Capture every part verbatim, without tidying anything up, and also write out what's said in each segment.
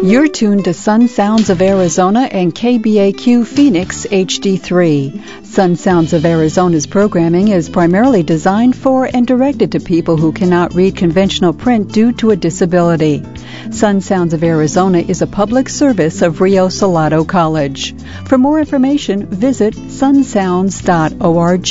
You're tuned to Sun Sounds of Arizona and K B A Q Phoenix H D three. Sun Sounds of Arizona's programming is primarily designed for and directed to people who cannot read conventional print due to a disability. Sun Sounds of Arizona is a public service of Rio Salado College. For more information, visit sun sounds dot org.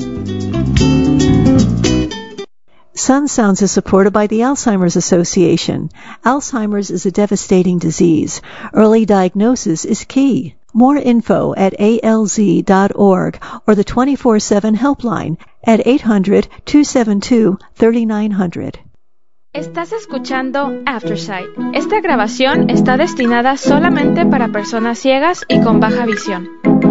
Sun Sounds is supported by the Alzheimer's Association. Alzheimer's is a devastating disease. Early diagnosis is key. More info at A L Z dot org or the twenty-four seven helpline at eight hundred, two seven two, three nine zero zero. Estás escuchando Aftersight. Esta grabación está destinada solamente para personas ciegas y con baja visión.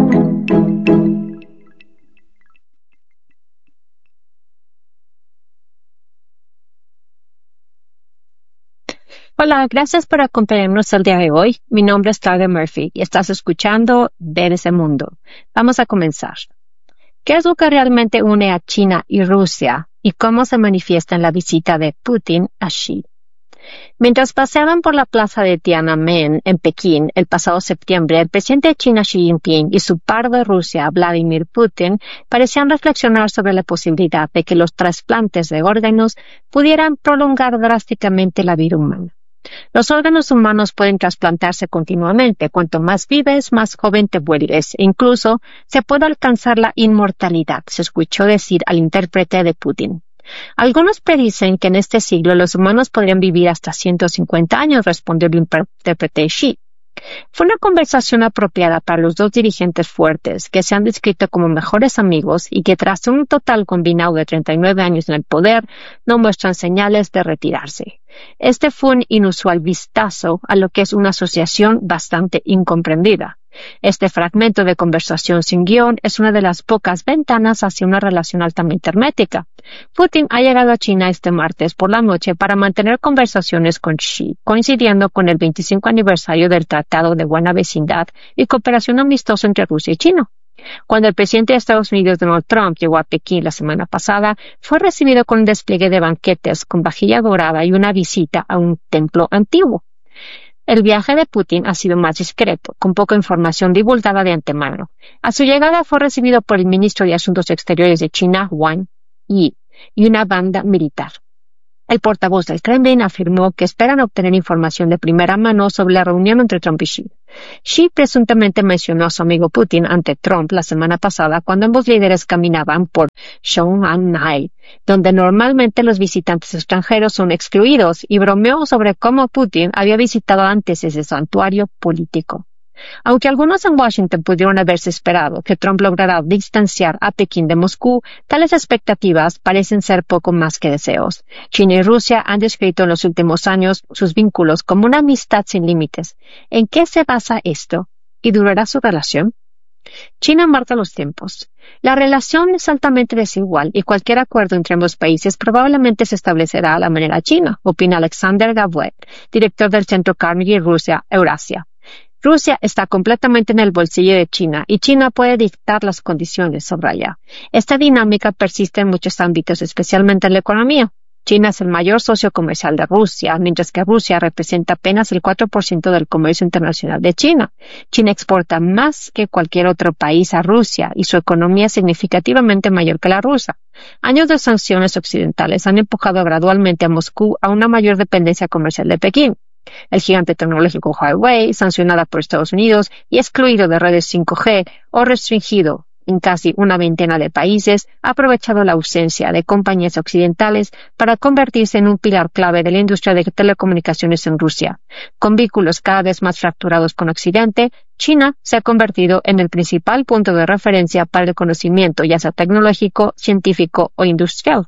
Hola, gracias por acompañarnos el día de hoy. Mi nombre es Claudia Murphy y estás escuchando Ver ese mundo. Vamos a comenzar. ¿Qué es lo que realmente une a China y Rusia y cómo se manifiesta en la visita de Putin a Xi? Mientras paseaban por la plaza de Tiananmen en Pekín el pasado septiembre, el presidente de China Xi Jinping y su par de Rusia, Vladimir Putin, parecían reflexionar sobre la posibilidad de que los trasplantes de órganos pudieran prolongar drásticamente la vida humana. Los órganos humanos pueden trasplantarse continuamente. Cuanto más vives, más joven te vuelves. E incluso se puede alcanzar la inmortalidad, se escuchó decir al intérprete de Putin. Algunos predicen que en este siglo los humanos podrían vivir hasta ciento cincuenta años, respondió el intérprete Xi. Fue una conversación apropiada para los dos dirigentes fuertes que se han descrito como mejores amigos y que tras un total combinado de treinta y nueve años en el poder no muestran señales de retirarse. Este fue un inusual vistazo a lo que es una asociación bastante incomprendida. Este fragmento de conversación sin guión es una de las pocas ventanas hacia una relación altamente hermética. Putin ha llegado a China este martes por la noche para mantener conversaciones con Xi, coincidiendo con el veinticinco aniversario del Tratado de Buena Vecindad y Cooperación Amistosa entre Rusia y China. Cuando el presidente de Estados Unidos, Donald Trump, llegó a Pekín la semana pasada, fue recibido con un despliegue de banquetes con vajilla dorada y una visita a un templo antiguo. El viaje de Putin ha sido más discreto, con poca información divulgada de antemano. A su llegada fue recibido por el ministro de Asuntos Exteriores de China, Wang Yi, y una banda militar. El portavoz del Kremlin afirmó que esperan obtener información de primera mano sobre la reunión entre Trump y Xi. Xi presuntamente mencionó a su amigo Putin ante Trump la semana pasada cuando ambos líderes caminaban por Zhongnanhai, donde normalmente los visitantes extranjeros son excluidos, y bromeó sobre cómo Putin había visitado antes ese santuario político. Aunque algunos en Washington pudieron haberse esperado que Trump lograra distanciar a Pekín de Moscú, tales expectativas parecen ser poco más que deseos. China y Rusia han descrito en los últimos años sus vínculos como una amistad sin límites. ¿En qué se basa esto? ¿Y durará su relación? China marca los tiempos. La relación es altamente desigual y cualquier acuerdo entre ambos países probablemente se establecerá a la manera china, opina Alexander Gavuet, director del Centro Carnegie Rusia Eurasia. Rusia está completamente en el bolsillo de China y China puede dictar las condiciones sobre ella. Esta dinámica persiste en muchos ámbitos, especialmente en la economía. China es el mayor socio comercial de Rusia, mientras que Rusia representa apenas el cuatro por ciento del comercio internacional de China. China exporta más que cualquier otro país a Rusia y su economía es significativamente mayor que la rusa. Años de sanciones occidentales han empujado gradualmente a Moscú a una mayor dependencia comercial de Pekín. El gigante tecnológico Huawei, sancionada por Estados Unidos y excluido de redes cinco G o restringido en casi una veintena de países, ha aprovechado la ausencia de compañías occidentales para convertirse en un pilar clave de la industria de telecomunicaciones en Rusia. Con vínculos cada vez más fracturados con Occidente, China se ha convertido en el principal punto de referencia para el conocimiento, ya sea tecnológico, científico o industrial.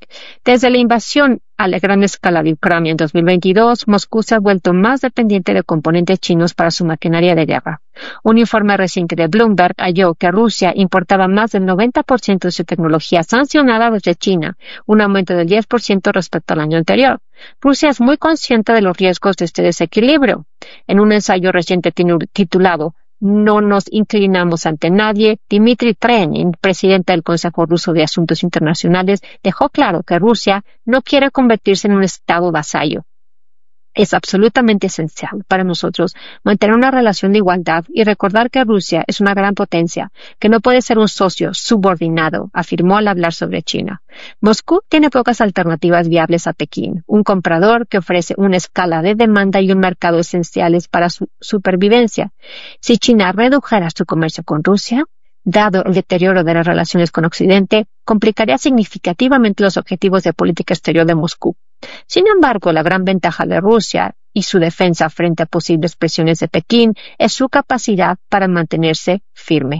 Desde la invasión a la gran escala de Ucrania en dos mil veintidós, Moscú se ha vuelto más dependiente de componentes chinos para su maquinaria de guerra. Un informe reciente de Bloomberg halló que Rusia importaba más del noventa por ciento de su tecnología sancionada desde China, un aumento del diez por ciento respecto al año anterior. Rusia es muy consciente de los riesgos de este desequilibrio. En un ensayo reciente titulado No nos inclinamos ante nadie, Dmitry Trenin, presidente del Consejo Ruso de Asuntos Internacionales, dejó claro que Rusia no quiere convertirse en un estado vasallo. Es absolutamente esencial para nosotros mantener una relación de igualdad y recordar que Rusia es una gran potencia, que no puede ser un socio subordinado, afirmó al hablar sobre China. Moscú tiene pocas alternativas viables a Pekín, un comprador que ofrece una escala de demanda y un mercado esenciales para su supervivencia. Si China redujera su comercio con Rusia, dado el deterioro de las relaciones con Occidente, complicaría significativamente los objetivos de política exterior de Moscú. Sin embargo, la gran ventaja de Rusia y su defensa frente a posibles presiones de Pekín es su capacidad para mantenerse firme.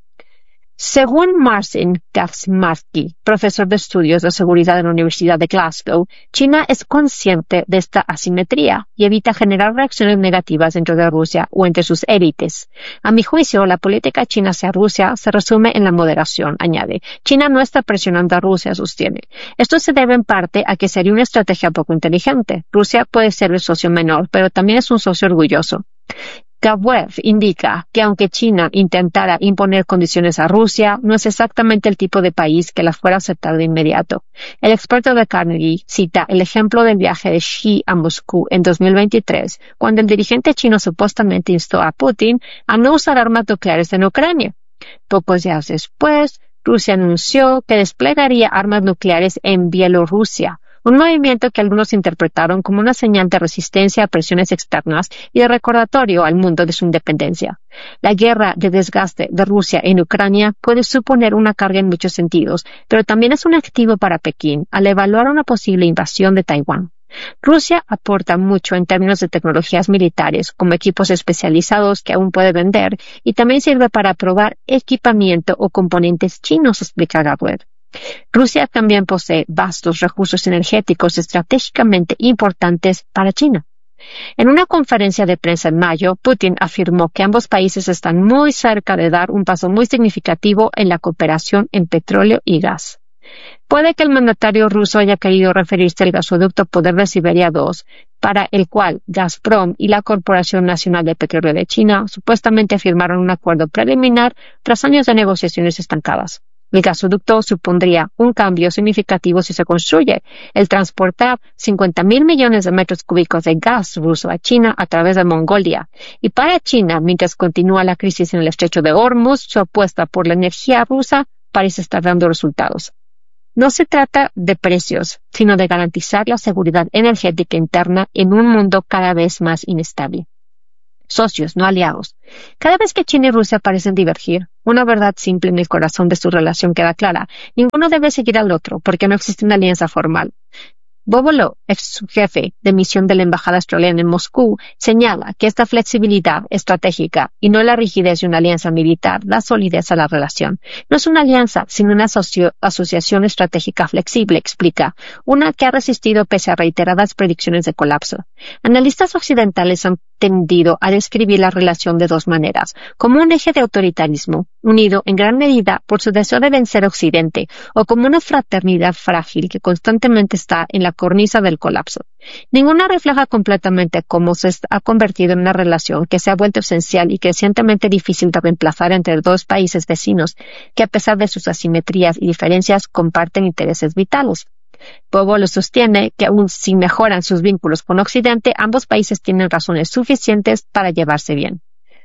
Según Marcin Gazmarski, profesor de estudios de seguridad en la Universidad de Glasgow, China es consciente de esta asimetría y evita generar reacciones negativas dentro de Rusia o entre sus élites. A mi juicio, la política china hacia Rusia se resume en la moderación, añade. China no está presionando a Rusia, sostiene. Esto se debe en parte a que sería una estrategia poco inteligente. Rusia puede ser el socio menor, pero también es un socio orgulloso. Gavuev indica que aunque China intentara imponer condiciones a Rusia, no es exactamente el tipo de país que la fuera a aceptar de inmediato. El experto de Carnegie cita el ejemplo del viaje de Xi a Moscú en dos mil veintitrés, cuando el dirigente chino supuestamente instó a Putin a no usar armas nucleares en Ucrania. Pocos días después, Rusia anunció que desplegaría armas nucleares en Bielorrusia, un movimiento que algunos interpretaron como una señal de resistencia a presiones externas y de recordatorio al mundo de su independencia. La guerra de desgaste de Rusia en Ucrania puede suponer una carga en muchos sentidos, pero también es un activo para Pekín al evaluar una posible invasión de Taiwán. Rusia aporta mucho en términos de tecnologías militares, como equipos especializados que aún puede vender, y también sirve para probar equipamiento o componentes chinos, explica Gabriel. Rusia también posee vastos recursos energéticos estratégicamente importantes para China. En una conferencia de prensa en mayo, Putin afirmó que ambos países están muy cerca de dar un paso muy significativo en la cooperación en petróleo y gas. Puede que el mandatario ruso haya querido referirse al gasoducto Poder de Siberia dos, para el cual Gazprom y la Corporación Nacional de Petróleo de China supuestamente firmaron un acuerdo preliminar tras años de negociaciones estancadas. El gasoducto supondría un cambio significativo si se construye, el transportar cincuenta mil millones de metros cúbicos de gas ruso a China a través de Mongolia. Y para China, mientras continúa la crisis en el estrecho de Hormuz, su apuesta por la energía rusa parece estar dando resultados. No se trata de precios, sino de garantizar la seguridad energética interna en un mundo cada vez más inestable. Socios, no aliados. Cada vez que China y Rusia parecen divergir, una verdad simple en el corazón de su relación queda clara. Ninguno debe seguir al otro, porque no existe una alianza formal. Bobo Lo, ex jefe de misión de la Embajada Australiana en Moscú, señala que esta flexibilidad estratégica y no la rigidez de una alianza militar da solidez a la relación. No es una alianza, sino una asocio- asociación estratégica flexible, explica, una que ha resistido pese a reiteradas predicciones de colapso. Analistas occidentales han tendido a describir la relación de dos maneras, como un eje de autoritarismo, unido en gran medida por su deseo de vencer a Occidente, o como una fraternidad frágil que constantemente está en la cornisa del colapso. Ninguna refleja completamente cómo se ha convertido en una relación que se ha vuelto esencial y crecientemente difícil de reemplazar entre dos países vecinos que, a pesar de sus asimetrías y diferencias, comparten intereses vitales. Bobo lo sostiene que aun si mejoran sus vínculos con Occidente, ambos países tienen razones suficientes para llevarse bien.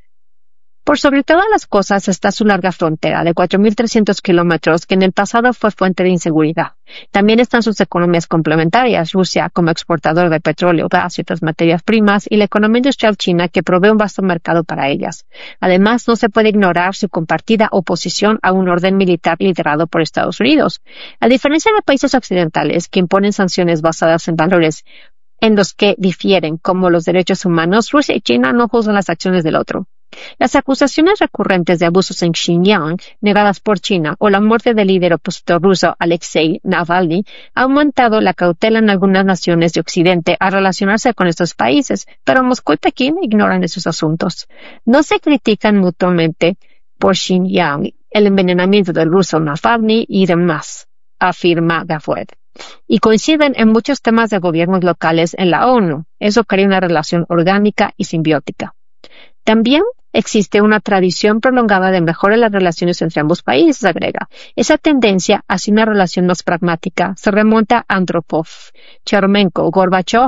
Por sobre todas las cosas está su larga frontera de cuatro mil trescientos kilómetros que en el pasado fue fuente de inseguridad. También están sus economías complementarias, Rusia como exportador de petróleo, gas y otras materias primas, y la economía industrial china que provee un vasto mercado para ellas. Además, no se puede ignorar su compartida oposición a un orden militar liderado por Estados Unidos. A diferencia de países occidentales que imponen sanciones basadas en valores en los que difieren, como los derechos humanos, Rusia y China no juzgan las acciones del otro. Las acusaciones recurrentes de abusos en Xinjiang, negadas por China, o la muerte del líder opositor ruso Alexei Navalny, ha aumentado la cautela en algunas naciones de Occidente a relacionarse con estos países, pero Moscú y Pekín ignoran esos asuntos. No se critican mutuamente por Xinjiang, el envenenamiento del ruso Navalny y demás, afirma Gavuev. Y coinciden en muchos temas de gobiernos locales en la ONU. Eso crea una relación orgánica y simbiótica. También existe una tradición prolongada de mejora en las relaciones entre ambos países, agrega. Esa tendencia hacia una relación más pragmática se remonta a Andropov, Chermenko, Gorbachev,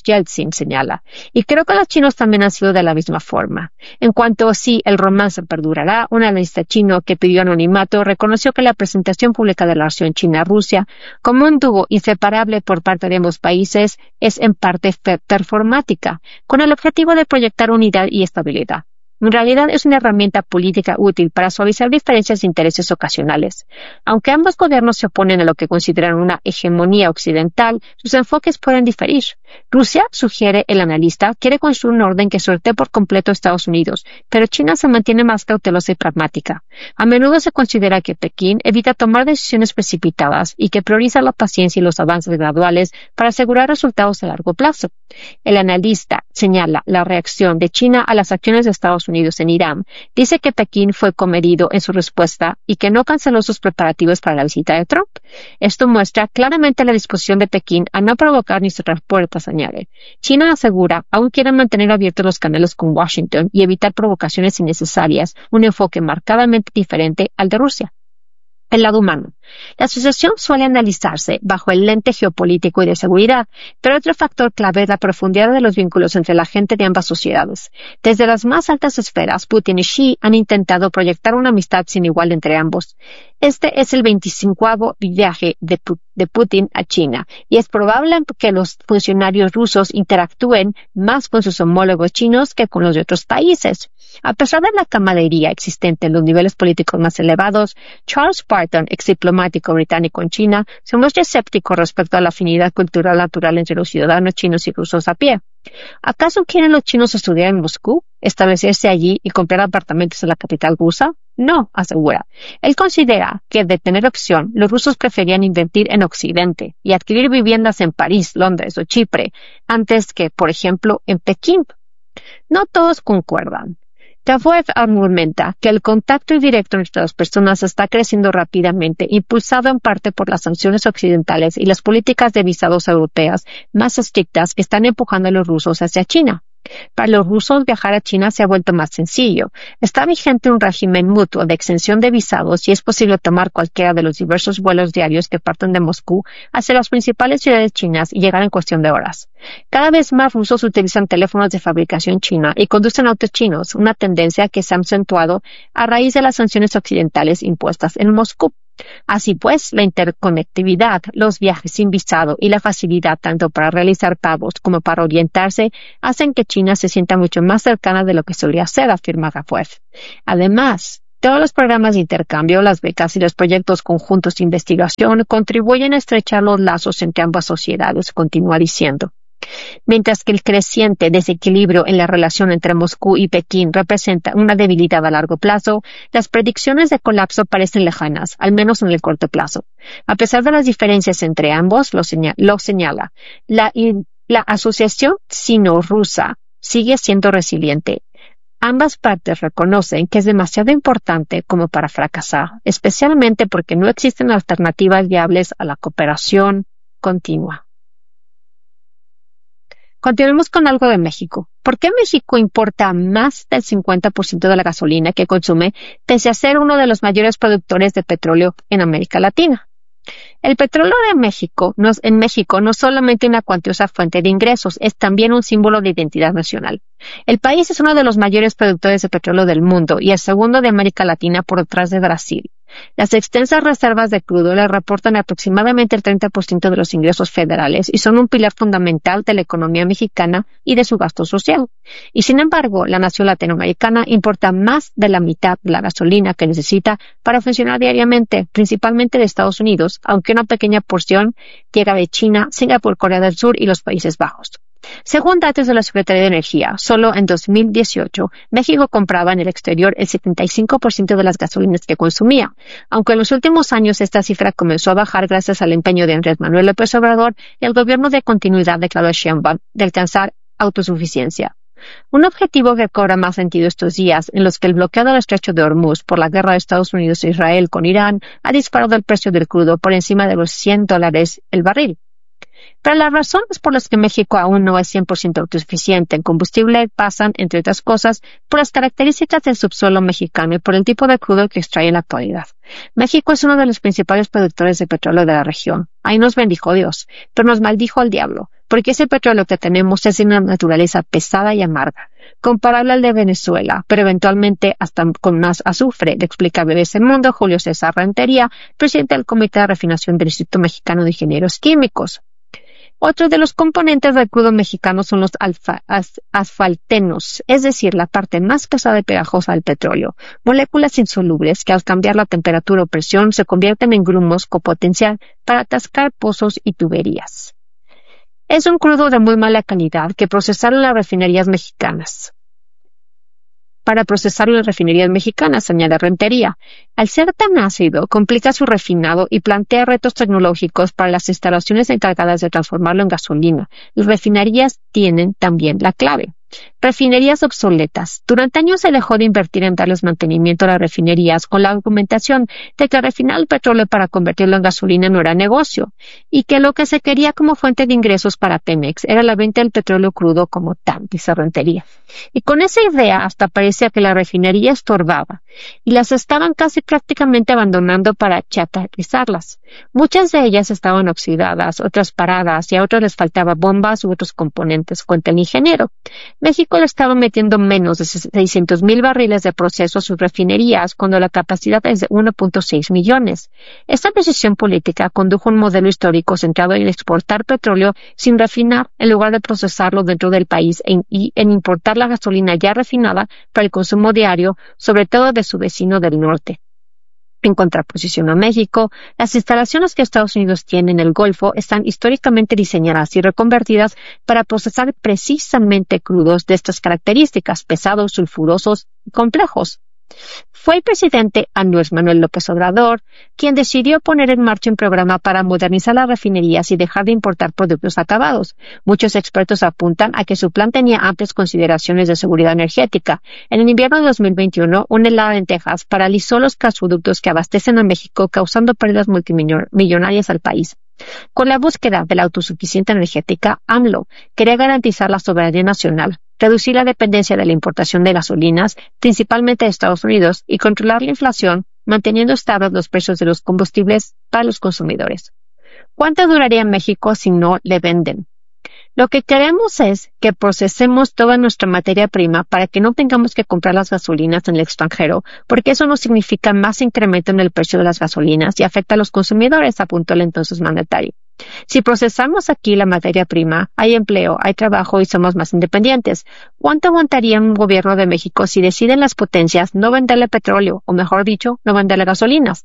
Yeltsin señala. Y creo que los chinos también han sido de la misma forma. En cuanto a si el romance perdurará, un analista chino que pidió anonimato reconoció que la presentación pública de la relación China-Rusia como un dúo inseparable por parte de ambos países es en parte performática, con el objetivo de proyectar unidad y estabilidad. En realidad es una herramienta política útil para suavizar diferencias de intereses ocasionales. Aunque ambos gobiernos se oponen a lo que consideran una hegemonía occidental, sus enfoques pueden diferir. Rusia, sugiere el analista, quiere construir un orden que sortee por completo a Estados Unidos, pero China se mantiene más cautelosa y pragmática. A menudo se considera que Pekín evita tomar decisiones precipitadas y que prioriza la paciencia y los avances graduales para asegurar resultados a largo plazo. El analista señala la reacción de China a las acciones de Estados Unidos Unidos en Irán, dice que Pekín fue comedido en su respuesta y que no canceló sus preparativos para la visita de Trump. Esto muestra claramente la disposición de Pekín a no provocar ni cerrar puertas, añade. China asegura aún quiere mantener abiertos los canales con Washington y evitar provocaciones innecesarias, un enfoque marcadamente diferente al de Rusia. El lado humano. La asociación suele analizarse bajo el lente geopolítico y de seguridad, pero otro factor clave es la profundidad de los vínculos entre la gente de ambas sociedades. Desde las más altas esferas, Putin y Xi han intentado proyectar una amistad sin igual entre ambos. Este es el veinticincoavo viaje de, Pu- de Putin a China, y es probable que los funcionarios rusos interactúen más con sus homólogos chinos que con los de otros países. A pesar de la camaradería existente en los niveles políticos más elevados, Charles Barton, ex diplomático británico en China, se muestra escéptico respecto a la afinidad cultural natural entre los ciudadanos chinos y rusos a pie. ¿Acaso quieren los chinos estudiar en Moscú, establecerse allí y comprar apartamentos en la capital rusa? No, asegura. Él considera que, de tener opción, los rusos preferían invertir en Occidente y adquirir viviendas en París, Londres o Chipre, antes que, por ejemplo, en Pekín. No todos concuerdan. Tavoev argumenta que el contacto directo entre las personas está creciendo rápidamente, impulsado en parte por las sanciones occidentales y las políticas de visados europeas más estrictas que están empujando a los rusos hacia China. Para los rusos, viajar a China se ha vuelto más sencillo. Está vigente un régimen mutuo de exención de visados y es posible tomar cualquiera de los diversos vuelos diarios que parten de Moscú hacia las principales ciudades chinas y llegar en cuestión de horas. Cada vez más rusos utilizan teléfonos de fabricación china y conducen autos chinos, una tendencia que se ha acentuado a raíz de las sanciones occidentales impuestas en Moscú. Así pues, la interconectividad, los viajes sin visado y la facilidad tanto para realizar pagos como para orientarse hacen que China se sienta mucho más cercana de lo que solía ser, afirma Tavoev. Además, todos los programas de intercambio, las becas y los proyectos conjuntos de investigación contribuyen a estrechar los lazos entre ambas sociedades, continúa diciendo. Mientras que el creciente desequilibrio en la relación entre Moscú y Pekín representa una debilidad a largo plazo, las predicciones de colapso parecen lejanas, al menos en el corto plazo. A pesar de las diferencias entre ambos, lo, señala, lo señala, la, la asociación sino-rusa sigue siendo resiliente. Ambas partes reconocen que es demasiado importante como para fracasar, especialmente porque no existen alternativas viables a la cooperación continua. Continuemos con algo de México. ¿Por qué México importa más del cincuenta por ciento de la gasolina que consume, pese a ser uno de los mayores productores de petróleo en América Latina? El petróleo de México, no, en México no es solamente una cuantiosa fuente de ingresos, es también un símbolo de identidad nacional. El país es uno de los mayores productores de petróleo del mundo y el segundo de América Latina por detrás de Brasil. Las extensas reservas de crudo le reportan aproximadamente el treinta por ciento de los ingresos federales y son un pilar fundamental de la economía mexicana y de su gasto social. Y sin embargo, la nación latinoamericana importa más de la mitad de la gasolina que necesita para funcionar diariamente, principalmente de Estados Unidos, aunque una pequeña porción llega de China, Singapur, Corea del Sur y los Países Bajos. Según datos de la Secretaría de Energía, solo en dos mil dieciocho, México compraba en el exterior el setenta y cinco por ciento de las gasolinas que consumía, aunque en los últimos años esta cifra comenzó a bajar gracias al empeño de Andrés Manuel López Obrador y el gobierno de continuidad de Claudia Sheinbaum de alcanzar autosuficiencia. Un objetivo que cobra más sentido estos días, en los que el bloqueo del estrecho de Hormuz por la guerra de Estados Unidos e Israel con Irán ha disparado el precio del crudo por encima de los cien dólares el barril. Pero las razones por las que México aún no es cien por ciento autosuficiente en combustible pasan, entre otras cosas, por las características del subsuelo mexicano y por el tipo de crudo que extrae en la actualidad. México es uno de los principales productores de petróleo de la región. Ahí nos bendijo Dios, pero nos maldijo el diablo, porque ese petróleo que tenemos es de una naturaleza pesada y amarga, comparable al de Venezuela, pero eventualmente hasta con más azufre, le explica B B C Mundo Julio César Rentería, presidente del Comité de Refinación del Instituto Mexicano de Ingenieros Químicos. Otro de los componentes del crudo mexicano son los alfa, as, asfaltenos, es decir, la parte más pesada y pegajosa del petróleo, moléculas insolubles que al cambiar la temperatura o presión se convierten en grumos con potencial para atascar pozos y tuberías. Es un crudo de muy mala calidad que procesaron las refinerías mexicanas. Para procesarlo en las refinerías mexicanas, añade Rentería. Al ser tan ácido, complica su refinado y plantea retos tecnológicos para las instalaciones encargadas de transformarlo en gasolina. Las refinerías tienen también la clave. Refinerías obsoletas. Durante años se dejó de invertir en darles mantenimiento a las refinerías con la argumentación de que refinar el petróleo para convertirlo en gasolina no era negocio y que lo que se quería como fuente de ingresos para Pemex era la venta del petróleo crudo como tal, dice Rentería. Y con esa idea hasta parecía que la refinería estorbaba y las estaban casi prácticamente abandonando para chatarrizarlas. Muchas de ellas estaban oxidadas, otras paradas y a otras les faltaba bombas u otros componentes, cuenta el ingeniero. México le estaba metiendo menos de seiscientos mil barriles de proceso a sus refinerías cuando la capacidad es de uno punto seis millones. Esta decisión política condujo a un modelo histórico centrado en exportar petróleo sin refinar en lugar de procesarlo dentro del país en, y en importar la gasolina ya refinada para el consumo diario, sobre todo de su vecino del norte. En contraposición a México, las instalaciones que Estados Unidos tiene en el Golfo están históricamente diseñadas y reconvertidas para procesar precisamente crudos de estas características, pesados, sulfurosos y complejos. Fue el presidente Andrés Manuel López Obrador quien decidió poner en marcha un programa para modernizar las refinerías y dejar de importar productos acabados. Muchos expertos apuntan a que su plan tenía amplias consideraciones de seguridad energética. En el invierno de dos mil veintiuno, una helada en Texas paralizó los gasoductos que abastecen a México, causando pérdidas multimillonarias al país. Con la búsqueda de la autosuficiencia energética, AMLO quería garantizar la soberanía nacional, reducir la dependencia de la importación de gasolinas, principalmente de Estados Unidos, y controlar la inflación, manteniendo estables los precios de los combustibles para los consumidores. ¿Cuánto duraría México si no le venden? Lo que queremos es que procesemos toda nuestra materia prima para que no tengamos que comprar las gasolinas en el extranjero, porque eso no significa más incremento en el precio de las gasolinas y afecta a los consumidores, apuntó el entonces mandatario. Si procesamos aquí la materia prima, hay empleo, hay trabajo y somos más independientes. ¿Cuánto aguantaría un gobierno de México si deciden las potencias no venderle petróleo, o mejor dicho, no venderle gasolinas?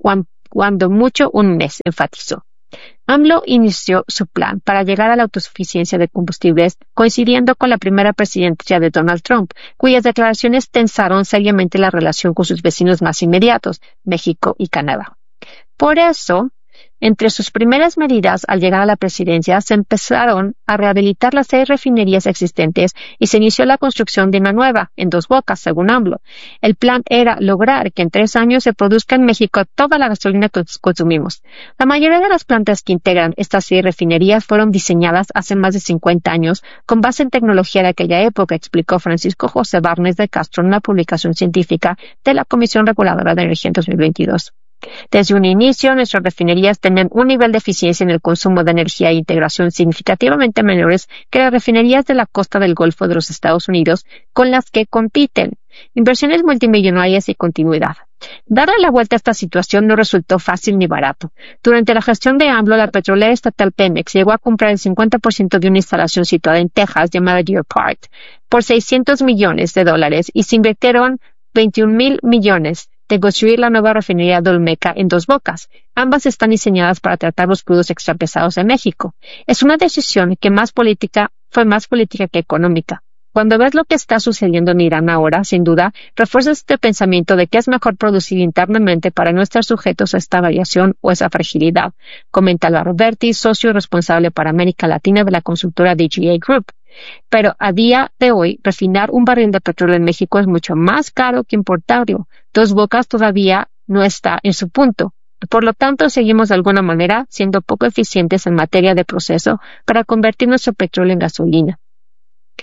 Cuando mucho, un mes, enfatizó. AMLO inició su plan para llegar a la autosuficiencia de combustibles coincidiendo con la primera presidencia de Donald Trump, cuyas declaraciones tensaron seriamente la relación con sus vecinos más inmediatos, México y Canadá. Por eso, entre sus primeras medidas al llegar a la presidencia se empezaron a rehabilitar las seis refinerías existentes y se inició la construcción de una nueva, en Dos Bocas, según AMLO. El plan era lograr que en tres años se produzca en México toda la gasolina que consumimos. La mayoría de las plantas que integran estas seis refinerías fueron diseñadas hace más de cincuenta años con base en tecnología de aquella época, explicó Francisco José Barnes de Castro en una publicación científica de la Comisión Reguladora de Energía en dos mil veintidós. Desde un inicio, nuestras refinerías tenían un nivel de eficiencia en el consumo de energía e integración significativamente menores que las refinerías de la costa del Golfo de los Estados Unidos con las que compiten. Inversiones multimillonarias y continuidad. Darle la vuelta a esta situación no resultó fácil ni barato. Durante la gestión de AMLO, la petrolera estatal Pemex llegó a comprar el cincuenta por ciento de una instalación situada en Texas llamada Deer Park por seiscientos millones de dólares y se invirtieron veintiún mil millones de construir la nueva refinería de Olmeca en Dos Bocas. Ambas están diseñadas para tratar los crudos extrapesados de México. Es una decisión que más política, fue más política que económica. Cuando ves lo que está sucediendo en Irán ahora, sin duda, refuerzas este pensamiento de que es mejor producir internamente para no estar sujetos a esta variación o esa fragilidad, comenta Álvaro Berti, socio responsable para América Latina de la consultora D G A Group. Pero a día de hoy, refinar un barril de petróleo en México es mucho más caro que importarlo. Dos Bocas todavía no está en su punto. Por lo tanto, seguimos de alguna manera siendo poco eficientes en materia de proceso para convertir nuestro petróleo en gasolina.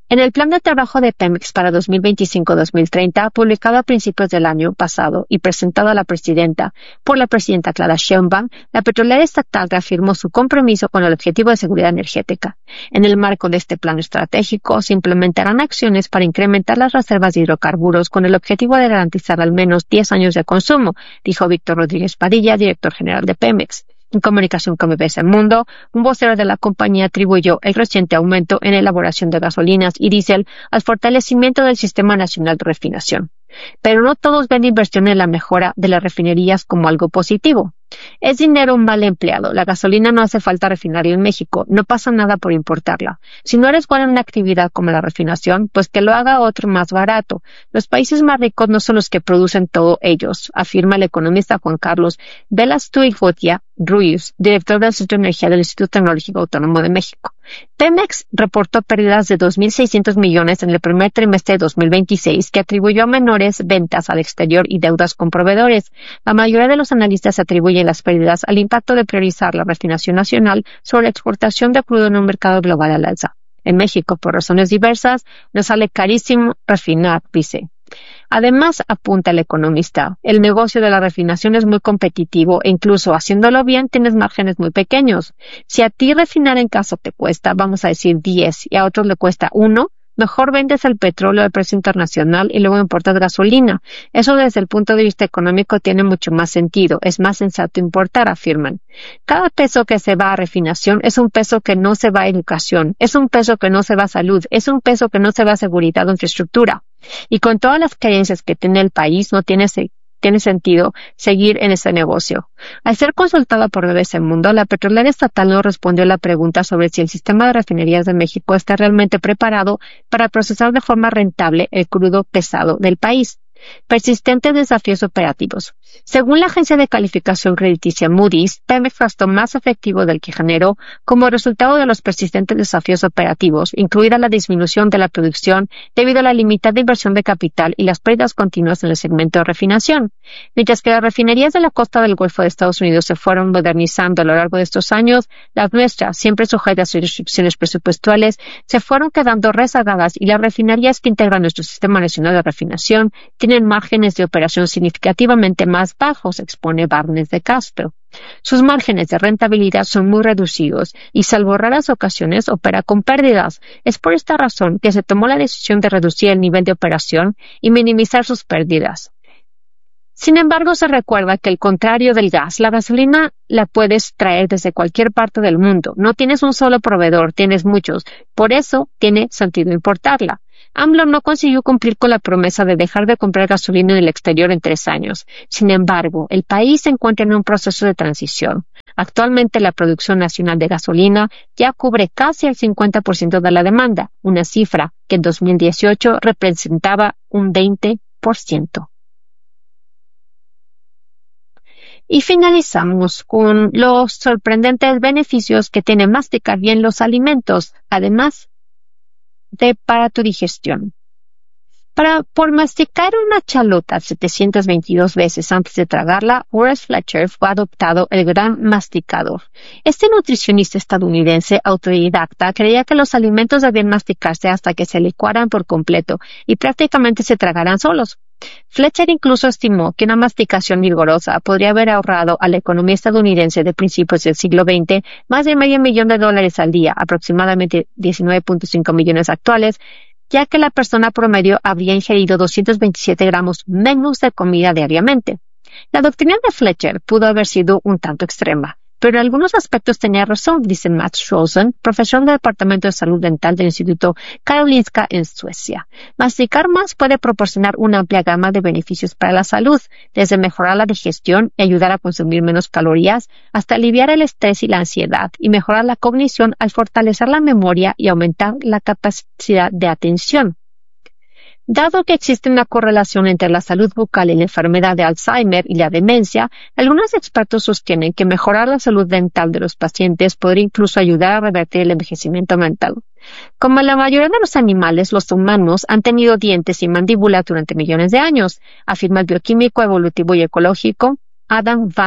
En el plan de trabajo de Pemex para dos mil veinticinco a dos mil treinta, publicado a principios del año pasado y presentado a la presidenta por la presidenta Clara Sheinbaum, la petrolera estatal reafirmó su compromiso con el objetivo de seguridad energética. En el marco de este plan estratégico, se implementarán acciones para incrementar las reservas de hidrocarburos con el objetivo de garantizar al menos diez años de consumo, dijo Víctor Rodríguez Padilla, director general de Pemex. En comunicación con B B C Mundo, un vocero de la compañía atribuyó el reciente aumento en la elaboración de gasolinas y diésel al fortalecimiento del Sistema Nacional de Refinación. Pero no todos ven inversión en la mejora de las refinerías como algo positivo. Es dinero mal empleado. La gasolina no hace falta refinarla en México. No pasa nada por importarla. Si no eres bueno en una actividad como la refinación, pues que lo haga otro más barato. Los países más ricos no son los que producen todo ellos, afirma el economista Juan Carlos Velasquez Ruiz, director del Centro de Energía del Instituto Tecnológico Autónomo de México. Pemex reportó pérdidas de dos mil seiscientos millones en el primer trimestre de dos mil veintiséis, que atribuyó a menores ventas al exterior y deudas con proveedores. La mayoría de los analistas atribuyen las pérdidas al impacto de priorizar la refinación nacional sobre la exportación de crudo en un mercado global al alza. En México, por razones diversas, nos sale carísimo refinar, dice. Además, apunta el economista, el negocio de la refinación es muy competitivo e incluso haciéndolo bien tienes márgenes muy pequeños. Si a ti refinar en casa te cuesta, vamos a decir diez y a otros le cuesta uno, mejor vendes el petróleo al precio internacional y luego importas gasolina. Eso desde el punto de vista económico tiene mucho más sentido, es más sensato importar, afirman. Cada peso que se va a refinación es un peso que no se va a educación, es un peso que no se va a salud, es un peso que no se va a seguridad o infraestructura. Y con todas las carencias que tiene el país, no tiene, se, tiene sentido seguir en ese negocio. Al ser consultada por B B C Mundo, la petrolera estatal no respondió a la pregunta sobre si el sistema de refinerías de México está realmente preparado para procesar de forma rentable el crudo pesado del país. Persistentes desafíos operativos. Según la agencia de calificación crediticia Moody's, Pemex gastó más efectivo del que generó como resultado de los persistentes desafíos operativos, incluida la disminución de la producción debido a la limitada inversión de capital y las pérdidas continuas en el segmento de refinación. Mientras que las refinerías de la costa del Golfo de Estados Unidos se fueron modernizando a lo largo de estos años, las nuestras, siempre sujetas a restricciones presupuestales, se fueron quedando rezagadas y las refinerías que integran nuestro Sistema Nacional de Refinación tienen márgenes de operación significativamente más bajos, expone Barnes de Castro. Sus márgenes de rentabilidad son muy reducidos y, salvo raras ocasiones, opera con pérdidas. Es por esta razón que se tomó la decisión de reducir el nivel de operación y minimizar sus pérdidas. Sin embargo, se recuerda que al contrario del gas, la gasolina la puedes traer desde cualquier parte del mundo. No tienes un solo proveedor, tienes muchos. Por eso tiene sentido importarla. AMLO no consiguió cumplir con la promesa de dejar de comprar gasolina en el exterior en tres años. Sin embargo, el país se encuentra en un proceso de transición. Actualmente la producción nacional de gasolina ya cubre casi el cincuenta por ciento de la demanda, una cifra que en dos mil dieciocho representaba un veinte por ciento. Y finalizamos con los sorprendentes beneficios que tiene masticar bien los alimentos, además de para tu digestión. Para, por masticar una chalota setecientas veintidós veces antes de tragarla, Horace Fletcher fue adoptado el gran masticador. Este nutricionista estadounidense autodidacta creía que los alimentos debían masticarse hasta que se licuaran por completo y prácticamente se tragaran solos. Fletcher incluso estimó que una masticación vigorosa podría haber ahorrado a la economía estadounidense de principios del siglo veinte más de medio millón de dólares al día, aproximadamente diecinueve punto cinco millones actuales, ya que la persona promedio habría ingerido doscientos veintisiete gramos menos de comida diariamente. La doctrina de Fletcher pudo haber sido un tanto extrema, pero en algunos aspectos tenía razón, dice Matt Scholzen, profesor del Departamento de Salud Dental del Instituto Karolinska en Suecia. Masticar más puede proporcionar una amplia gama de beneficios para la salud, desde mejorar la digestión y ayudar a consumir menos calorías, hasta aliviar el estrés y la ansiedad, y mejorar la cognición al fortalecer la memoria y aumentar la capacidad de atención. Dado que existe una correlación entre la salud bucal y la enfermedad de Alzheimer y la demencia, algunos expertos sostienen que mejorar la salud dental de los pacientes podría incluso ayudar a revertir el envejecimiento mental. Como la mayoría de los animales, los humanos han tenido dientes y mandíbula durante millones de años, afirma el bioquímico evolutivo y ecológico Adam van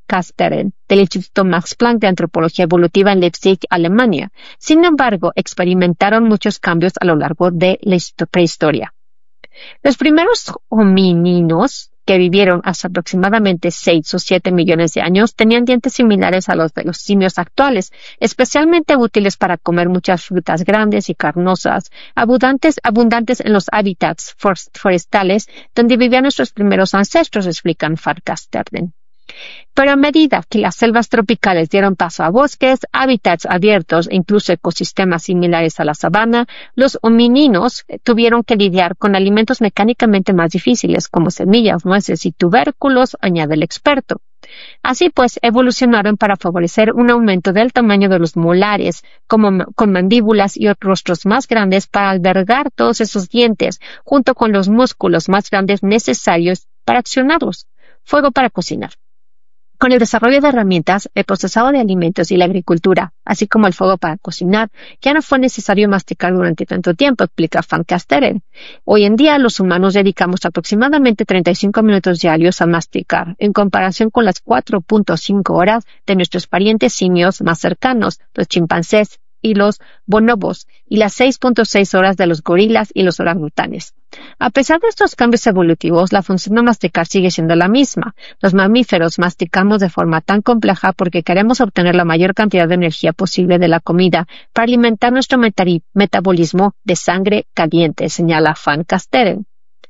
Kasteren, del Instituto Max Planck de Antropología Evolutiva en Leipzig, Alemania. Sin embargo, experimentaron muchos cambios a lo largo de la prehistoria. Los primeros homínidos, que vivieron hasta aproximadamente seis o siete millones de años, tenían dientes similares a los de los simios actuales, especialmente útiles para comer muchas frutas grandes y carnosas, abundantes, abundantes en los hábitats forestales donde vivían nuestros primeros ancestros, explican Van Kasteren. Pero a medida que las selvas tropicales dieron paso a bosques, hábitats abiertos e incluso ecosistemas similares a la sabana, los homínidos tuvieron que lidiar con alimentos mecánicamente más difíciles como semillas, nueces y tubérculos, añade el experto. Así pues, evolucionaron para favorecer un aumento del tamaño de los molares, como, con mandíbulas y rostros más grandes para albergar todos esos dientes, junto con los músculos más grandes necesarios para accionarlos. Fuego para cocinar. Con el desarrollo de herramientas, el procesado de alimentos y la agricultura, así como el fuego para cocinar, ya no fue necesario masticar durante tanto tiempo, explica Van Kasteren. Hoy en día, los humanos dedicamos aproximadamente treinta y cinco minutos diarios a masticar, en comparación con las cuatro punto cinco horas de nuestros parientes simios más cercanos, los chimpancés y los bonobos, y las seis punto seis horas de los gorilas y los orangutanes. A pesar de estos cambios evolutivos, la función de masticar sigue siendo la misma. Los mamíferos masticamos de forma tan compleja porque queremos obtener la mayor cantidad de energía posible de la comida para alimentar nuestro meta- metabolismo de sangre caliente, señala Van Kasteren.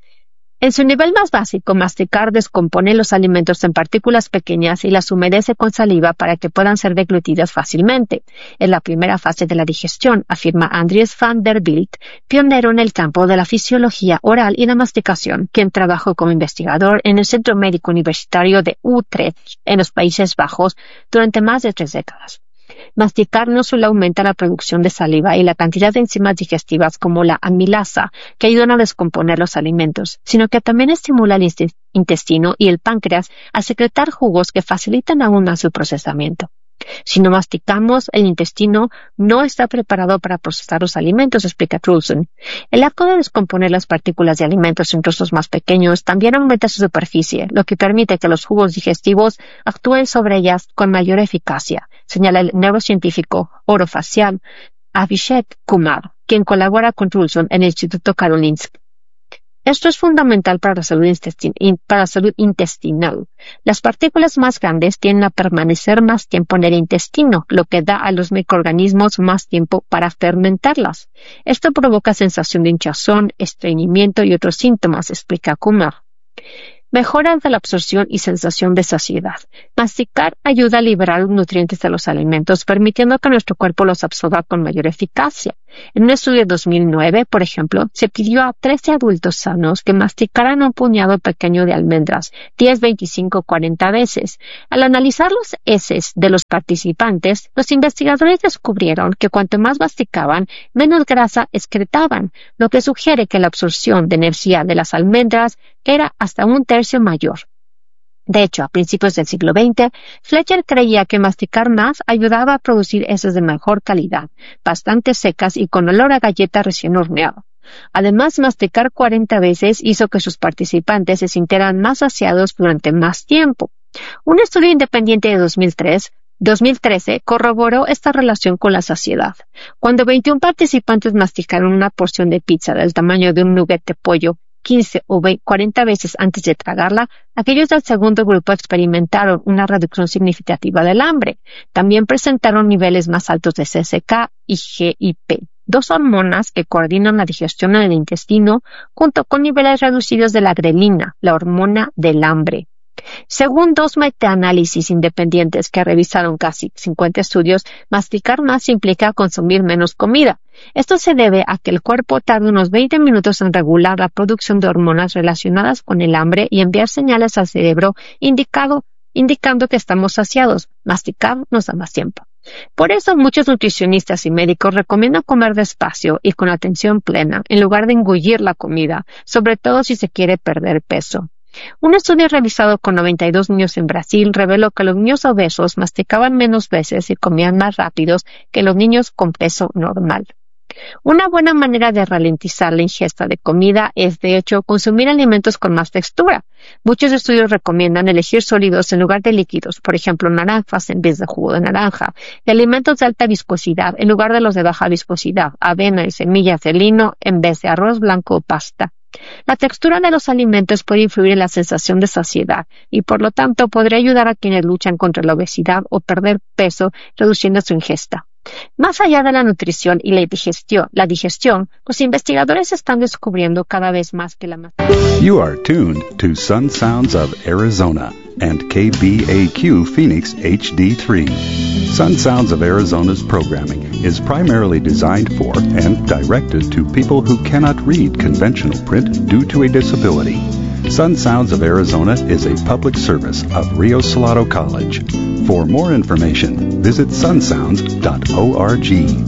En su nivel más básico, masticar descompone los alimentos en partículas pequeñas y las humedece con saliva para que puedan ser deglutidas fácilmente. Es la primera fase de la digestión, afirma Andries van der Bilt, pionero en el campo de la fisiología oral y la masticación, quien trabajó como investigador en el Centro Médico Universitario de Utrecht, en los Países Bajos, durante más de tres décadas. Masticar no solo aumenta la producción de saliva y la cantidad de enzimas digestivas como la amilasa, que ayudan a descomponer los alimentos, sino que también estimula el intestino y el páncreas a secretar jugos que facilitan aún más su procesamiento. Si no masticamos, el intestino no está preparado para procesar los alimentos, explica Trulson. El acto de descomponer las partículas de alimentos en trozos más pequeños también aumenta su superficie, lo que permite que los jugos digestivos actúen sobre ellas con mayor eficacia, señala el neurocientífico orofacial Abhishek Kumar, quien colabora con Trulson en el Instituto Karolinsk. Esto es fundamental para la salud intestin- para la salud intestinal. Las partículas más grandes tienden a permanecer más tiempo en el intestino, lo que da a los microorganismos más tiempo para fermentarlas. Esto provoca sensación de hinchazón, estreñimiento y otros síntomas, explica Kumar. Mejora de la absorción y sensación de saciedad. Masticar ayuda a liberar los nutrientes de los alimentos, permitiendo que nuestro cuerpo los absorba con mayor eficacia. En un estudio de dos mil nueve, por ejemplo, se pidió a trece adultos sanos que masticaran un puñado pequeño de almendras, diez, veinticinco, cuarenta veces. Al analizar los heces de los participantes, los investigadores descubrieron que cuanto más masticaban, menos grasa excretaban, lo que sugiere que la absorción de energía de las almendras era hasta un tercio mayor. De hecho, a principios del siglo veinte, Fletcher creía que masticar más ayudaba a producir heces de mejor calidad, bastante secas y con olor a galleta recién horneada. Además, masticar cuarenta veces hizo que sus participantes se sintieran más saciados durante más tiempo. Un estudio independiente de dos mil tres dos mil trece corroboró esta relación con la saciedad. Cuando veintiún participantes masticaron una porción de pizza del tamaño de un nugget de pollo quince o cuarenta veces antes de tragarla, aquellos del segundo grupo experimentaron una reducción significativa del hambre. También presentaron niveles más altos de C C K y G I P, dos hormonas que coordinan la digestión en el intestino, junto con niveles reducidos de la grelina, la hormona del hambre. Según dos metaanálisis independientes que revisaron casi cincuenta estudios, masticar más implica consumir menos comida. Esto se debe a que el cuerpo tarda unos veinte minutos en regular la producción de hormonas relacionadas con el hambre y enviar señales al cerebro indicado, indicando que estamos saciados. Masticar nos da más tiempo. Por eso muchos nutricionistas y médicos recomiendan comer despacio y con atención plena, en lugar de engullir la comida, sobre todo si se quiere perder peso. Un estudio realizado con noventa y dos niños en Brasil reveló que los niños obesos masticaban menos veces y comían más rápidos que los niños con peso normal. Una buena manera de ralentizar la ingesta de comida es, de hecho, consumir alimentos con más textura. Muchos estudios recomiendan elegir sólidos en lugar de líquidos, por ejemplo, naranjas en vez de jugo de naranja, y alimentos de alta viscosidad en lugar de los de baja viscosidad, avena y semillas de lino en vez de arroz blanco o pasta. La textura de los alimentos puede influir en la sensación de saciedad y, por lo tanto, podría ayudar a quienes luchan contra la obesidad o perder peso, reduciendo su ingesta. Más allá de la nutrición y la digestión, la digestión, los investigadores están descubriendo cada vez más que la... You are tuned to Sun Sounds of Arizona and K B A Q Phoenix H D three. Sun Sounds of Arizona's programming is primarily designed for and directed to people who cannot read conventional print due to a disability. Sun Sounds of Arizona is a public service of Rio Salado College. For more information, visit sun sounds dot org.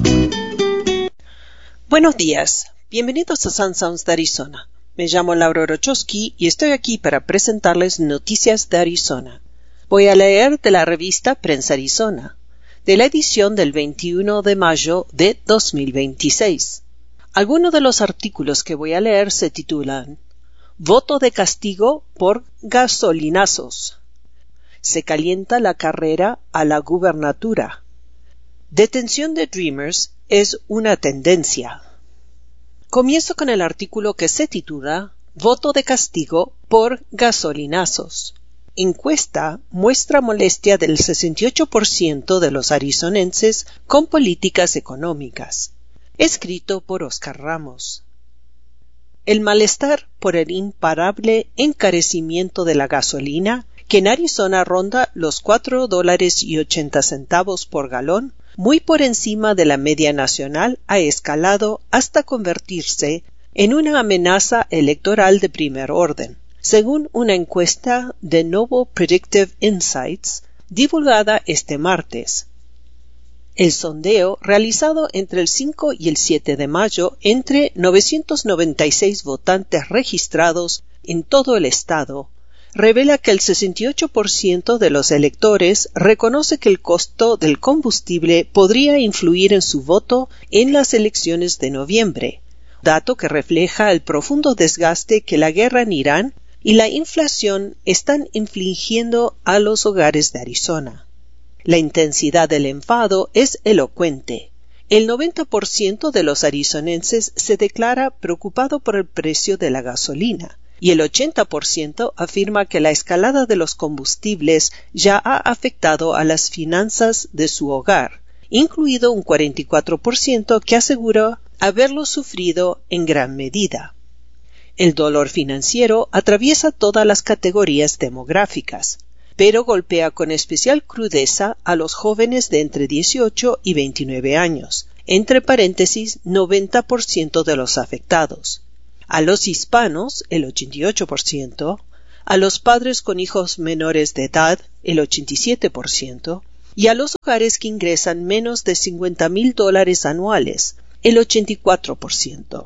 Buenos días, bienvenidos a Sun Sounds de Arizona. Me llamo Laura Rochowski y estoy aquí para presentarles noticias de Arizona. Voy a leer de la revista Prensa Arizona, de la edición del veintiuno de mayo de dos mil veintiséis. Algunos de los artículos que voy a leer se titulan Voto de castigo por gasolinazos. Se calienta la carrera a la gubernatura. Detención de Dreamers es una tendencia. Comienzo con el artículo que se titula Voto de castigo por gasolinazos. Encuesta muestra molestia del sesenta y ocho por ciento de los arizonenses con políticas económicas. Escrito por Oscar Ramos. El malestar por el imparable encarecimiento de la gasolina, que en Arizona ronda los cuatro dólares y ochenta centavos por galón, muy por encima de la media nacional, ha escalado hasta convertirse en una amenaza electoral de primer orden, según una encuesta de Novo Predictive Insights divulgada este martes. El sondeo, realizado entre el cinco y el siete de mayo entre novecientos noventa y seis votantes registrados en todo el estado, revela que el sesenta y ocho por ciento de los electores reconoce que el costo del combustible podría influir en su voto en las elecciones de noviembre, dato que refleja el profundo desgaste que la guerra en Irán y la inflación están infligiendo a los hogares de Arizona. La intensidad del enfado es elocuente. El noventa por ciento de los arizonenses se declara preocupado por el precio de la gasolina, y el ochenta por ciento afirma que la escalada de los combustibles ya ha afectado a las finanzas de su hogar, incluido un cuarenta y cuatro por ciento que asegura haberlo sufrido en gran medida. El dolor financiero atraviesa todas las categorías demográficas, pero golpea con especial crudeza a los jóvenes de entre dieciocho y veintinueve años, entre paréntesis noventa por ciento de los afectados, a los hispanos, el ochenta y ocho por ciento, a los padres con hijos menores de edad, el ochenta y siete por ciento, y a los hogares que ingresan menos de cincuenta mil dólares anuales, el ochenta y cuatro por ciento.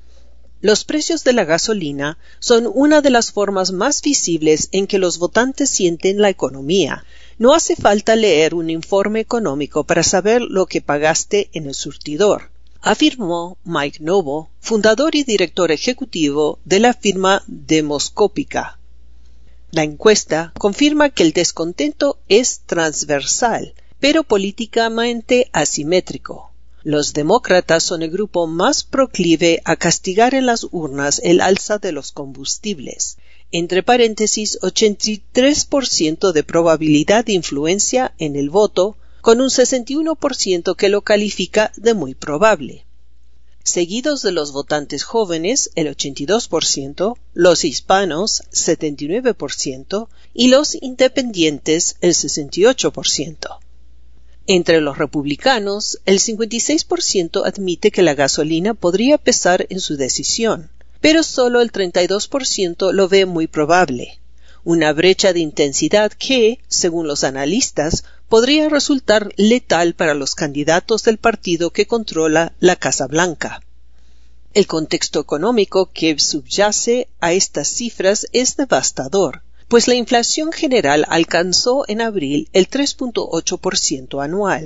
Los precios de la gasolina son una de las formas más visibles en que los votantes sienten la economía. No hace falta leer un informe económico para saber lo que pagaste en el surtidor, afirmó Mike Novo, fundador y director ejecutivo de la firma Demoscópica. La encuesta confirma que el descontento es transversal, pero políticamente asimétrico. Los demócratas son el grupo más proclive a castigar en las urnas el alza de los combustibles, entre paréntesis ochenta y tres por ciento de probabilidad de influencia en el voto, con un sesenta y uno por ciento que lo califica de muy probable. Seguidos de los votantes jóvenes, el ochenta y dos por ciento, los hispanos, setenta y nueve por ciento, y los independientes, el sesenta y ocho por ciento. Entre los republicanos, el cincuenta y seis por ciento admite que la gasolina podría pesar en su decisión, pero solo el treinta y dos por ciento lo ve muy probable, una brecha de intensidad que, según los analistas, podría resultar letal para los candidatos del partido que controla la Casa Blanca. El contexto económico que subyace a estas cifras es devastador, pues la inflación general alcanzó en abril el tres punto ocho por ciento anual,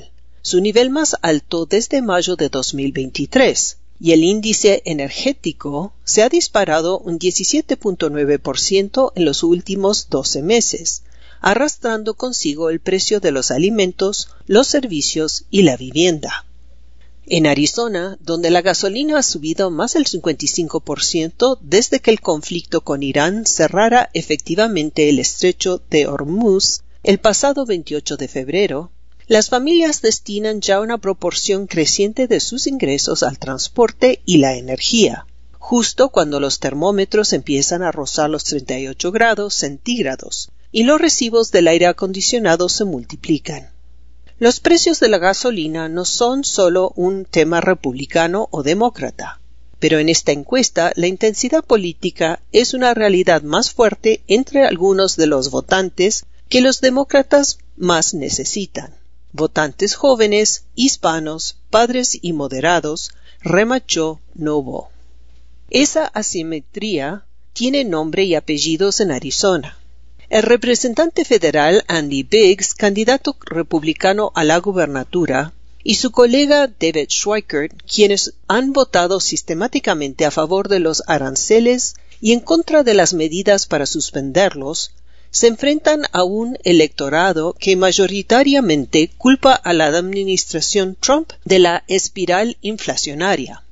su nivel más alto desde mayo de dos mil veintitrés, y el índice energético se ha disparado un diecisiete punto nueve por ciento en los últimos doce meses, arrastrando consigo el precio de los alimentos, los servicios y la vivienda. En Arizona, donde la gasolina ha subido más del cincuenta y cinco por ciento desde que el conflicto con Irán cerrara efectivamente el estrecho de Hormuz el pasado veintiocho de febrero, las familias destinan ya una proporción creciente de sus ingresos al transporte y la energía, justo cuando los termómetros empiezan a rozar los treinta y ocho grados centígrados y los recibos del aire acondicionado se multiplican. Los precios de la gasolina no son solo un tema republicano o demócrata, pero en esta encuesta la intensidad política es una realidad más fuerte entre algunos de los votantes que los demócratas más necesitan. Votantes jóvenes, hispanos, padres y moderados, remachó Novo. Esa asimetría tiene nombre y apellidos en Arizona. El representante federal Andy Biggs, candidato republicano a la gubernatura, y su colega David Schweikert, quienes han votado sistemáticamente a favor de los aranceles y en contra de las medidas para suspenderlos, se enfrentan a un electorado que mayoritariamente culpa a la administración Trump de la espiral inflacionaria.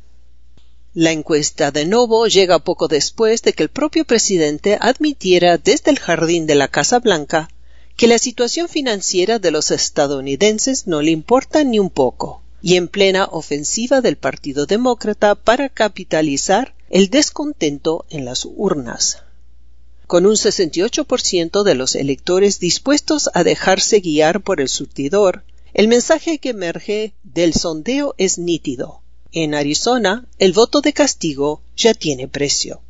La encuesta de Novo llega poco después de que el propio presidente admitiera desde el jardín de la Casa Blanca que la situación financiera de los estadounidenses no le importa ni un poco, y en plena ofensiva del Partido Demócrata para capitalizar el descontento en las urnas. Con un sesenta y ocho por ciento de los electores dispuestos a dejarse guiar por el surtidor, el mensaje que emerge del sondeo es nítido. En Arizona, el voto de castigo ya tiene precio.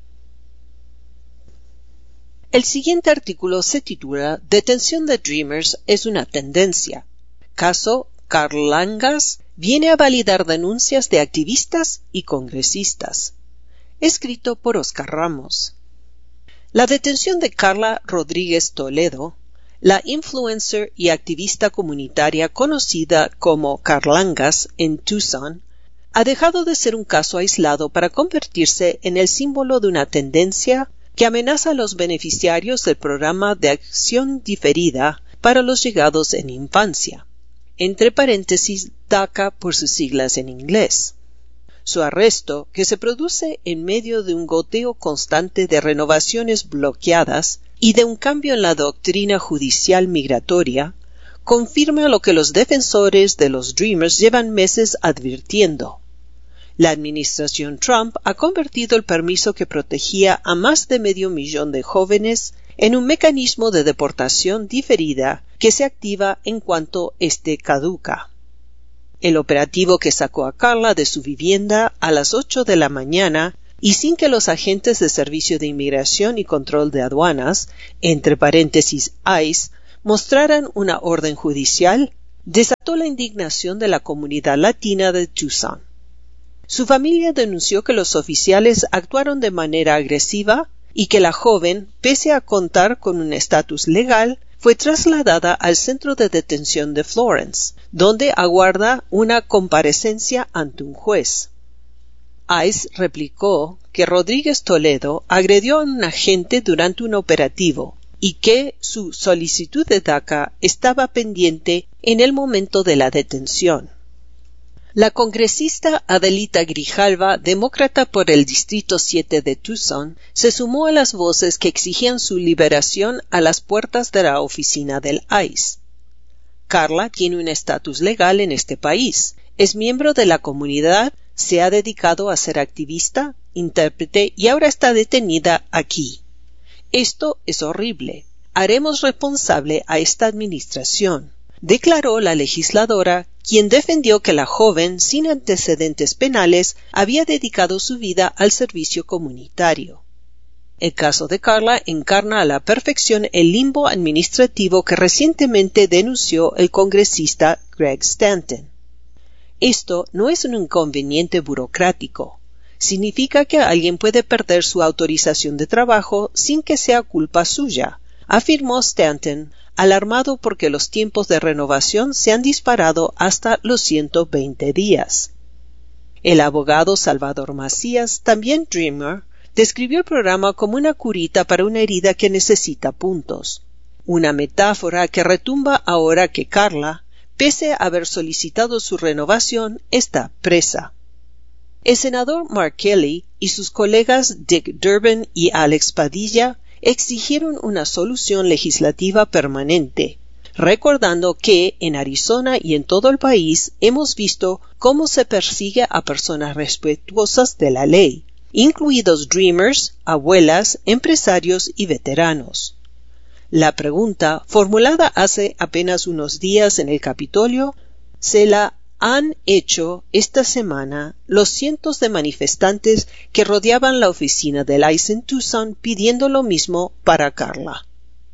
El siguiente artículo se titula Detención de Dreamers es una tendencia. Caso Karl Langas viene a validar denuncias de activistas y congresistas. Escrito por Oscar Ramos. La detención de Carla Rodríguez Toledo, la influencer y activista comunitaria conocida como Carlangas en Tucson, ha dejado de ser un caso aislado para convertirse en el símbolo de una tendencia que amenaza a los beneficiarios del programa de acción diferida para los llegados en infancia, entre paréntesis DACA por sus siglas en inglés. Su arresto, que se produce en medio de un goteo constante de renovaciones bloqueadas y de un cambio en la doctrina judicial migratoria, confirma lo que los defensores de los Dreamers llevan meses advirtiendo. La administración Trump ha convertido el permiso que protegía a más de medio millón de jóvenes en un mecanismo de deportación diferida que se activa en cuanto éste caduca. El operativo que sacó a Carla de su vivienda a las ocho de la mañana y sin que los agentes de Servicio de Inmigración y Control de Aduanas, entre paréntesis I C E, mostraran una orden judicial, desató la indignación de la comunidad latina de Tucson. Su familia denunció que los oficiales actuaron de manera agresiva y que la joven, pese a contar con un estatus legal, fue trasladada al centro de detención de Florence, donde aguarda una comparecencia ante un juez. I C E replicó que Rodríguez Toledo agredió a un agente durante un operativo y que su solicitud de DACA estaba pendiente en el momento de la detención. La congresista Adelita Grijalva, demócrata por el Distrito siete de Tucson, se sumó a las voces que exigían su liberación a las puertas de la oficina del I C E. Carla tiene un estatus legal en este país, es miembro de la comunidad, se ha dedicado a ser activista, intérprete y ahora está detenida aquí. Esto es horrible. Haremos responsable a esta administración, declaró la legisladora, quien defendió que la joven, sin antecedentes penales, había dedicado su vida al servicio comunitario. El caso de Carla encarna a la perfección el limbo administrativo que recientemente denunció el congresista Greg Stanton. Esto no es un inconveniente burocrático. Significa que alguien puede perder su autorización de trabajo sin que sea culpa suya, afirmó Stanton alarmado porque los tiempos de renovación se han disparado hasta los ciento veinte días. El abogado Salvador Macías, también Dreamer, describió el programa como una curita para una herida que necesita puntos, una metáfora que retumba ahora que Carla, pese a haber solicitado su renovación, está presa. El senador Mark Kelly y sus colegas Dick Durbin y Alex Padilla exigieron una solución legislativa permanente, recordando que en Arizona y en todo el país hemos visto cómo se persigue a personas respetuosas de la ley, incluidos dreamers, abuelas, empresarios y veteranos. La pregunta, formulada hace apenas unos días en el Capitolio, se la han hecho esta semana los cientos de manifestantes que rodeaban la oficina del I C E en Tucson pidiendo lo mismo para Carla.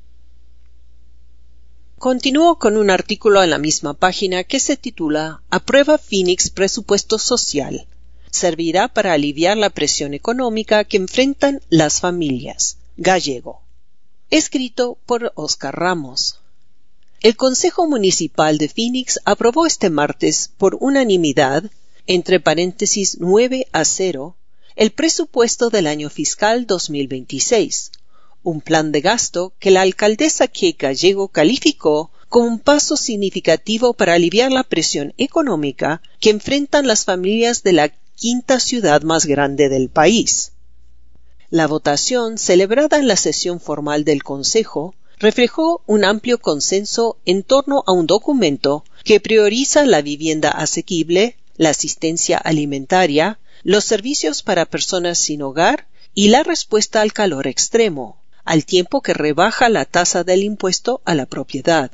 Continúo con un artículo en la misma página que se titula ¿Aprueba Phoenix presupuesto social? Servirá para aliviar la presión económica que enfrentan las familias. Gallego. Escrito por Oscar Ramos. El Consejo Municipal de Phoenix aprobó este martes por unanimidad, entre paréntesis nueve a cero, el presupuesto del año fiscal dos mil veintiséis, un plan de gasto que la alcaldesa Kay Gallego calificó como un paso significativo para aliviar la presión económica que enfrentan las familias de la quinta ciudad más grande del país. La votación, celebrada en la sesión formal del Consejo, reflejó un amplio consenso en torno a un documento que prioriza la vivienda asequible, la asistencia alimentaria, los servicios para personas sin hogar y la respuesta al calor extremo, al tiempo que rebaja la tasa del impuesto a la propiedad.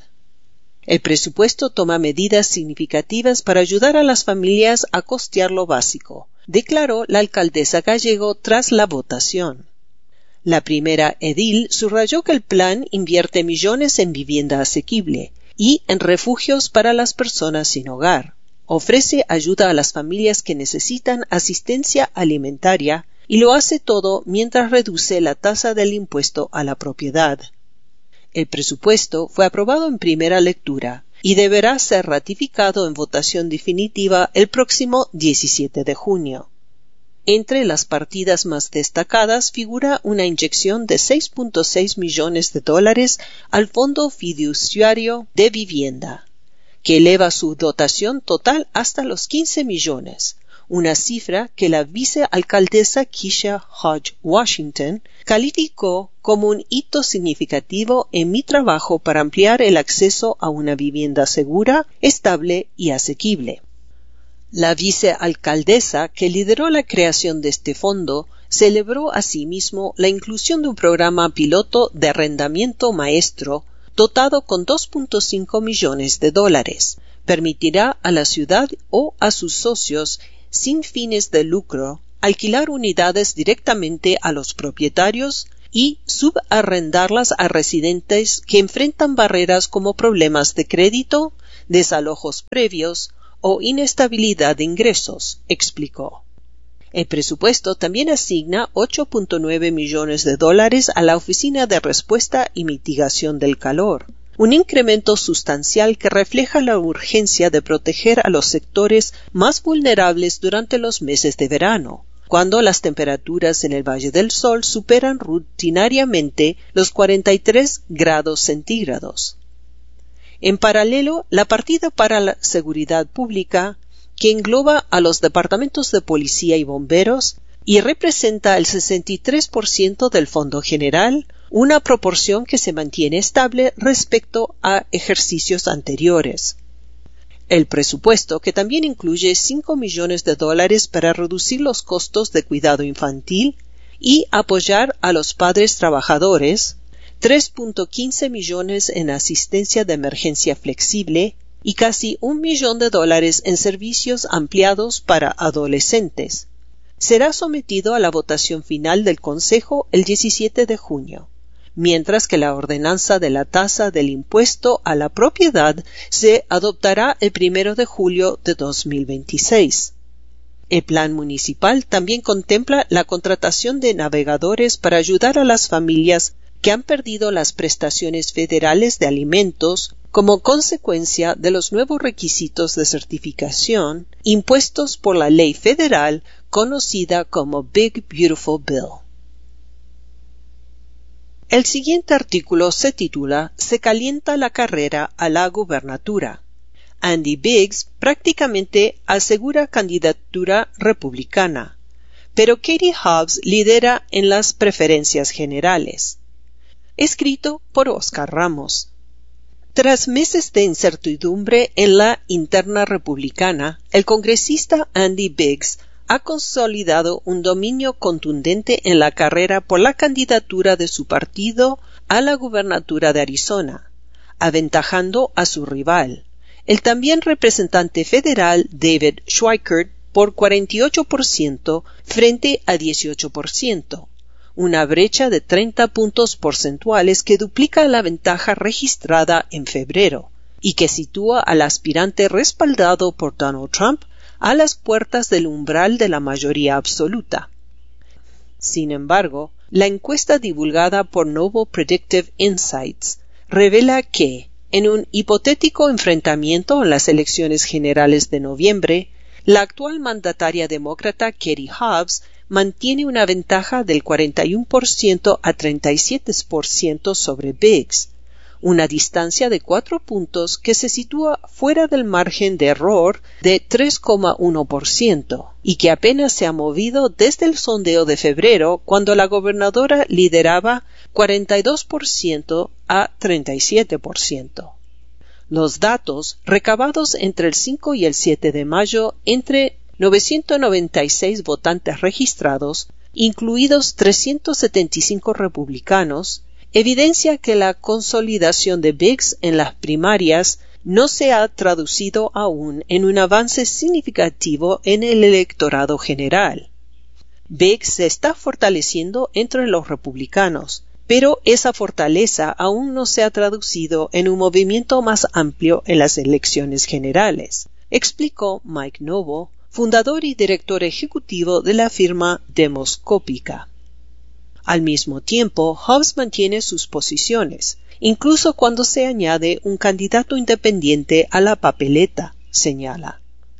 El presupuesto toma medidas significativas para ayudar a las familias a costear lo básico, declaró la alcaldesa Gallego tras la votación. La primera edil subrayó que el plan invierte millones en vivienda asequible y en refugios para las personas sin hogar. Ofrece ayuda a las familias que necesitan asistencia alimentaria y lo hace todo mientras reduce la tasa del impuesto a la propiedad. El presupuesto fue aprobado en primera lectura y deberá ser ratificado en votación definitiva el próximo diecisiete de junio. Entre las partidas más destacadas figura una inyección de seis punto seis millones de dólares al Fondo Fiduciario de Vivienda, que eleva su dotación total hasta los quince millones, una cifra que la vicealcaldesa Keisha Hodge Washington calificó como un hito significativo en mi trabajo para ampliar el acceso a una vivienda segura, estable y asequible. La vicealcaldesa, que lideró la creación de este fondo, celebró asimismo la inclusión de un programa piloto de arrendamiento maestro dotado con dos punto cinco millones de dólares. Permitirá a la ciudad o a sus socios sin fines de lucro alquilar unidades directamente a los propietarios y subarrendarlas a residentes que enfrentan barreras como problemas de crédito, desalojos previos o inestabilidad de ingresos, explicó. El presupuesto también asigna ocho punto nueve millones de dólares a la Oficina de Respuesta y Mitigación del Calor, un incremento sustancial que refleja la urgencia de proteger a los sectores más vulnerables durante los meses de verano, cuando las temperaturas en el Valle del Sol superan rutinariamente los cuarenta y tres grados centígrados. En paralelo, la partida para la seguridad pública, que engloba a los departamentos de policía y bomberos y representa el sesenta y tres por ciento del fondo general, una proporción que se mantiene estable respecto a ejercicios anteriores. El presupuesto, que también incluye cinco millones de dólares para reducir los costos de cuidado infantil y apoyar a los padres trabajadores, tres punto quince millones en asistencia de emergencia flexible y casi un millón de dólares en servicios ampliados para adolescentes, será sometido a la votación final del Consejo el diecisiete de junio, mientras que la ordenanza de la tasa del impuesto a la propiedad se adoptará el primero de julio de dos mil veintiséis. El plan municipal también contempla la contratación de navegadores para ayudar a las familias que han perdido las prestaciones federales de alimentos como consecuencia de los nuevos requisitos de certificación impuestos por la ley federal conocida como Big Beautiful Bill. El siguiente artículo se titula Se calienta la carrera a la gubernatura. Andy Biggs prácticamente asegura candidatura republicana, pero Katie Hobbs lidera en las preferencias generales. Escrito por Oscar Ramos. Tras meses de incertidumbre en la interna republicana, el congresista Andy Biggs ha consolidado un dominio contundente en la carrera por la candidatura de su partido a la gubernatura de Arizona, aventajando a su rival, el también representante federal David Schweikert, por cuarenta y ocho por ciento frente a dieciocho por ciento, una brecha de treinta puntos porcentuales que duplica la ventaja registrada en febrero y que sitúa al aspirante respaldado por Donald Trump a las puertas del umbral de la mayoría absoluta. Sin embargo, la encuesta divulgada por Novo Predictive Insights revela que, en un hipotético enfrentamiento en las elecciones generales de noviembre, la actual mandataria demócrata Katie Hobbs mantiene una ventaja del cuarenta y uno por ciento a treinta y siete por ciento sobre Biggs, una distancia de cuatro puntos que se sitúa fuera del margen de error de tres coma uno por ciento y que apenas se ha movido desde el sondeo de febrero, cuando la gobernadora lideraba cuarenta y dos por ciento a treinta y siete por ciento. Los datos, recabados entre el cinco y el siete de mayo entre novecientos noventa y seis votantes registrados, incluidos trescientos setenta y cinco republicanos, evidencia que la consolidación de Biggs en las primarias no se ha traducido aún en un avance significativo en el electorado general. Biggs se está fortaleciendo entre los republicanos, pero esa fortaleza aún no se ha traducido en un movimiento más amplio en las elecciones generales, explicó Mike Novo, fundador y director ejecutivo de la firma Demoscópica. Al mismo tiempo, Hobbs mantiene sus posiciones, incluso cuando se añade un candidato independiente a la papeleta, señala.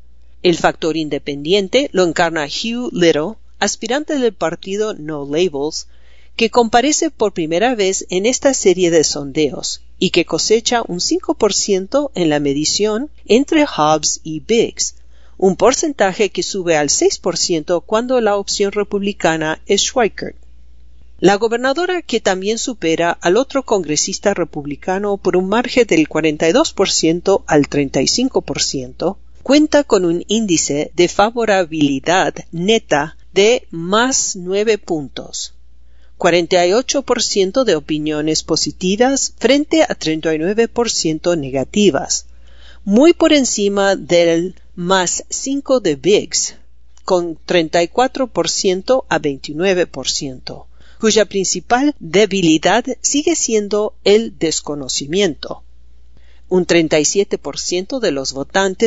El factor independiente lo encarna Hugh Little, aspirante del partido No Labels, que comparece por primera vez en esta serie de sondeos y que cosecha un cinco por ciento en la medición entre Hobbs y Biggs, un porcentaje que sube al seis por ciento cuando la opción republicana es Schweikert. La gobernadora, que también supera al otro congresista republicano por un margen del cuarenta y dos por ciento al treinta y cinco por ciento, cuenta con un índice de favorabilidad neta de más nueve puntos, cuarenta y ocho por ciento de opiniones positivas frente a treinta y nueve por ciento negativas, muy por encima del más cinco de Biggs, con treinta y cuatro por ciento a veintinueve por ciento. Cuya principal debilidad sigue siendo el desconocimiento. Un treinta y siete por ciento de los votantes